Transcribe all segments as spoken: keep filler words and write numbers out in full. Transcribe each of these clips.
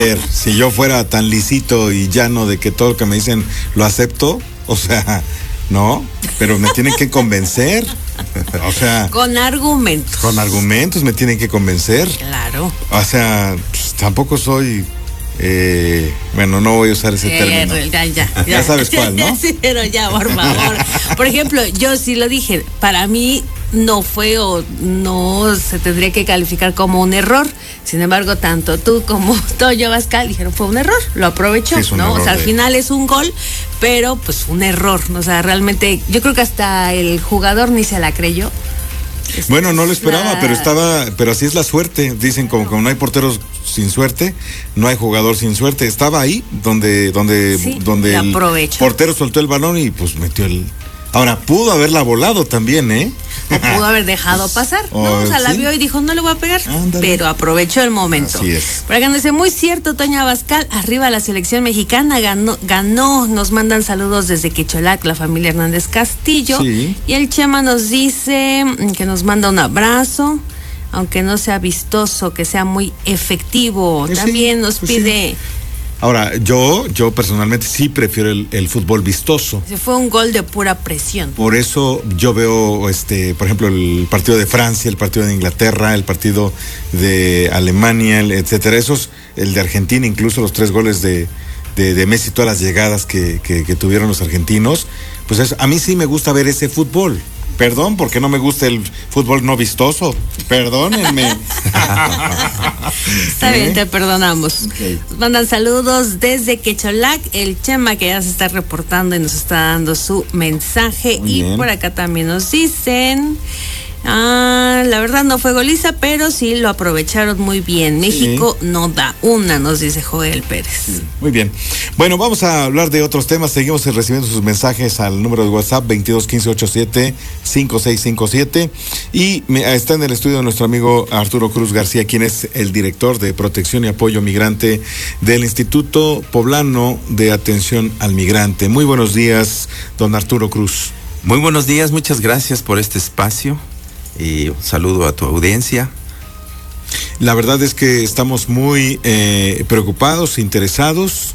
Si yo fuera tan lisito y llano de que todo lo que me dicen lo acepto, o sea, no, pero me tienen que convencer. O sea, con argumentos. Con argumentos me tienen que convencer. Claro. O sea, pues, tampoco soy eh, bueno, no voy a usar ese eh, término. Ya, ya, ya. Ya sabes cuál, ¿no? Sí, pero ya, por favor. Por ejemplo, yo sí lo dije, para mí no fue o no se tendría que calificar como un error. Sin embargo, tanto tú como Toño Abascal dijeron fue un error, lo aprovechó, sí, ¿no? O sea, al de... final es un gol, pero pues un error, o sea, realmente yo creo que hasta el jugador ni se la creyó. Bueno, no lo esperaba, pero estaba, pero así es la suerte. Dicen como, como no hay porteros sin suerte, no hay jugador sin suerte. Estaba ahí donde, donde, sí, donde el aprovecho. portero soltó el balón y pues metió el. Ahora pudo haberla volado también, ¿eh? O pudo haber dejado pasar, ¿no? O sea, la ¿sí? vio y dijo, no le voy a pegar, Ándale. Pero aprovechó el momento. Así es. Por acá dice, muy cierto, Toño Abascal, arriba la selección mexicana, ganó, ganó, nos mandan saludos desde Quecholac, la familia Hernández Castillo. Sí. Y el Chema nos dice que nos manda un abrazo, aunque no sea vistoso, que sea muy efectivo. Pues También sí, nos pues pide... Sí. Ahora, yo, yo personalmente sí prefiero el, el fútbol vistoso. Se fue un gol de pura presión. Por eso yo veo, este, por ejemplo, el partido de Francia, el partido de Inglaterra, el partido de Alemania, etcétera. Esos, el de Argentina, incluso los tres goles de, de, de Messi, todas las llegadas que, que, que tuvieron los argentinos. Pues eso, a mí sí me gusta ver ese fútbol. Perdón, porque no me gusta el fútbol no vistoso. Perdónenme. Está bien, te perdonamos. Okay. Nos mandan saludos desde Quecholac, el Chema que ya se está reportando y nos está dando su mensaje. Muy y bien. Por acá también nos dicen... Ah, la verdad no fue goliza, pero sí lo aprovecharon muy bien. México sí. no da una, nos dice Joel Pérez. Sí. Muy bien. Bueno, vamos a hablar de otros temas. Seguimos recibiendo sus mensajes al número de WhatsApp veintidós quince ochenta y siete cincuenta y seis cincuenta y siete. Y me, está en el estudio nuestro amigo Arturo Cruz García, quien es el director de Protección y Apoyo Migrante del Instituto Poblano de Atención al Migrante. Muy buenos días, don Arturo Cruz. Muy buenos días, muchas gracias por este espacio. Y un saludo a tu audiencia. La verdad es que estamos muy eh, preocupados, interesados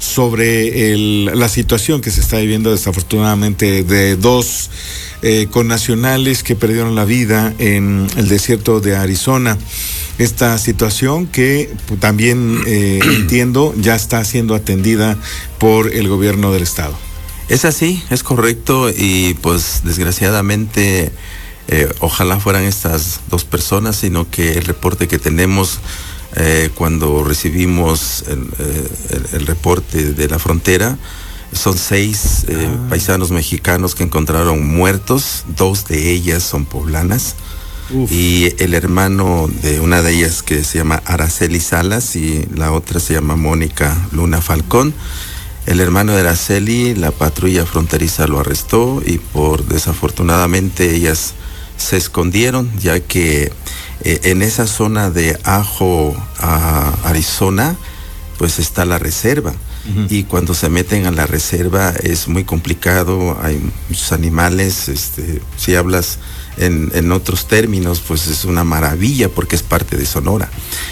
sobre el, la situación que se está viviendo desafortunadamente de dos eh, connacionales que perdieron la vida en el desierto de Arizona. Esta situación que también eh, entiendo ya está siendo atendida por el gobierno del estado. Es así, es correcto y pues desgraciadamente... Eh, ojalá fueran estas dos personas, sino que el reporte que tenemos eh, cuando recibimos el, eh, el, el reporte de la frontera son seis eh, ah. paisanos mexicanos que encontraron muertos, dos de ellas son poblanas. Uf. Y el hermano de una de ellas que se llama Araceli Salas y la otra se llama Mónica Luna Falcón. El hermano de Araceli, la patrulla fronteriza lo arrestó y por desafortunadamente ellas se escondieron, ya que eh, en esa zona de Ajo, a Arizona, pues está la reserva. Uh-huh. Y cuando se meten a la reserva es muy complicado, hay muchos animales, este, si hablas en, en otros términos, pues es una maravilla porque es parte de Sonora,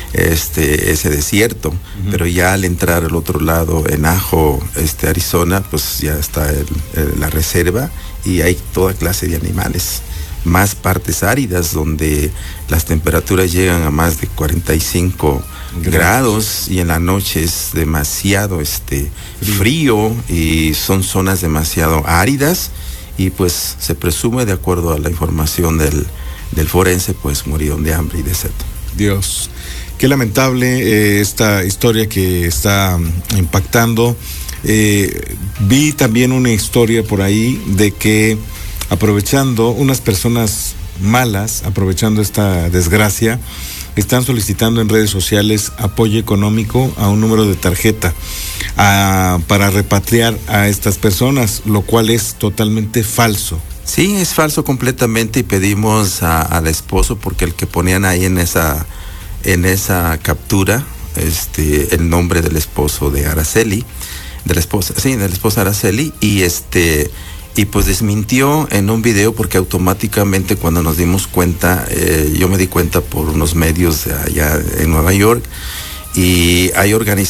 este, ese desierto. Uh-huh. Pero ya al entrar al otro lado, en Ajo, este, Arizona, pues ya está el, el, la reserva y hay toda clase de animales. Más partes áridas donde las temperaturas llegan a más de cuarenta y cinco Gracias. Grados y en la noche es demasiado este frío y son zonas demasiado áridas y pues se presume, de acuerdo a la información del, del forense, pues murieron de hambre y de sed. Dios, qué lamentable eh, esta historia que está um, impactando. Eh, vi también una historia por ahí de que aprovechando unas personas malas, aprovechando esta desgracia, están solicitando en redes sociales apoyo económico a un número de tarjeta a, para repatriar a estas personas, lo cual es totalmente falso. Sí, es falso completamente y pedimos a, al esposo, porque el que ponían ahí en esa, en esa captura, este, el nombre del esposo de Araceli, de la esposa, sí, de la esposa Araceli, y este... Y pues desmintió en un video porque automáticamente cuando nos dimos cuenta, eh, yo me di cuenta por unos medios de allá en Nueva York y hay organizaciones